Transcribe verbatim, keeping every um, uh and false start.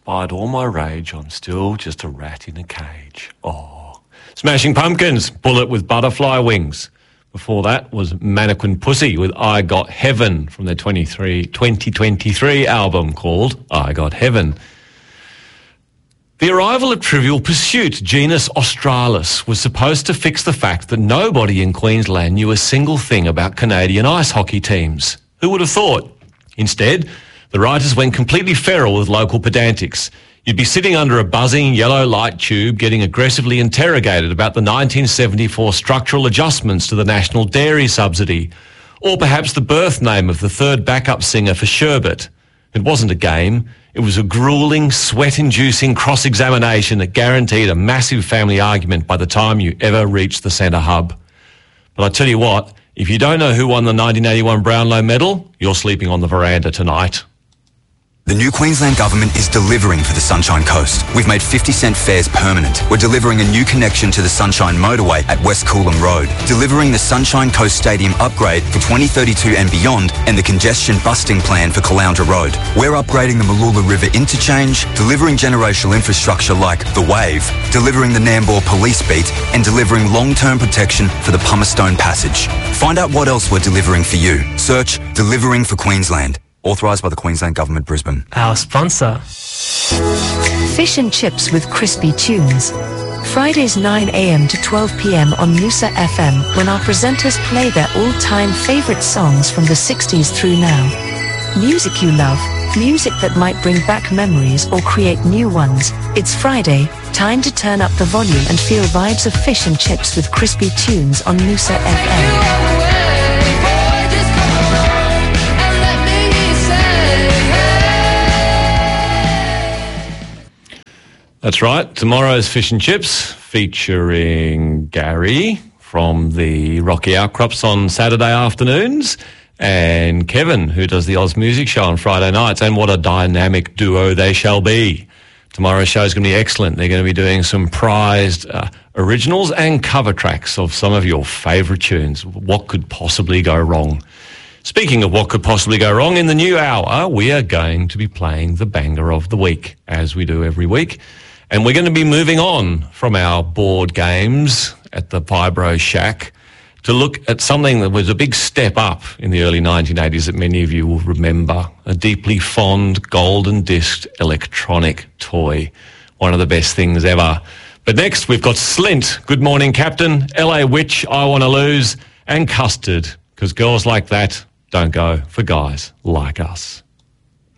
Despite all my rage, I'm still just a rat in a cage. Oh. Smashing Pumpkins, Bullet with Butterfly Wings. Before that was Mannequin Pussy with I Got Heaven from their twenty twenty-three album called I Got Heaven. The arrival of Trivial Pursuit, Genus Australis, was supposed to fix the fact that nobody in Queensland knew a single thing about Canadian ice hockey teams. Who would have thought? Instead, the writers went completely feral with local pedantics. You'd be sitting under a buzzing yellow light tube getting aggressively interrogated about the nineteen seventy-four structural adjustments to the National Dairy Subsidy, or perhaps the birth name of the third backup singer for Sherbet. It wasn't a game. It was a gruelling, sweat-inducing cross-examination that guaranteed a massive family argument by the time you ever reached the centre hub. But I tell you what, if you don't know who won the nineteen eighty-one Brownlow medal, you're sleeping on the veranda tonight. The new Queensland Government is delivering for the Sunshine Coast. We've made fifty cent fares permanent. We're delivering a new connection to the Sunshine Motorway at West Coolum Road, delivering the Sunshine Coast Stadium upgrade for twenty thirty-two and beyond, and the congestion busting plan for Caloundra Road. We're upgrading the Mooloola River interchange, delivering generational infrastructure like the Wave, delivering the Nambour Police Beat, and delivering long-term protection for the Pumicestone Passage. Find out what else we're delivering for you. Search Delivering for Queensland. Authorised by the Queensland Government, Brisbane. Our sponsor. Fish and chips with crispy tunes. Fridays nine a m to twelve p m on Noosa F M, when our presenters play their all-time favourite songs from the sixties through now. Music you love, music that might bring back memories or create new ones. It's Friday, time to turn up the volume and feel vibes of fish and chips with crispy tunes on Noosa F M. That's right. Tomorrow's Fish and Chips featuring Gary from the Rocky Outcrops on Saturday afternoons and Kevin, who does the Oz Music Show on Friday nights. And what a dynamic duo they shall be. Tomorrow's show is going to be excellent. They're going to be doing some prized uh, originals and cover tracks of some of your favourite tunes. What could possibly go wrong? Speaking of what could possibly go wrong, in the new hour, we are going to be playing the banger of the week, as we do every week. And we're going to be moving on from our board games at the Vibro Shack to look at something that was a big step up in the early nineteen eighties that many of you will remember, a deeply fond golden disked electronic toy, one of the best things ever. But next, we've got Slint, Good Morning Captain, L A Witch, I Wanna Lose, and Custard, because girls like that don't go for guys like us.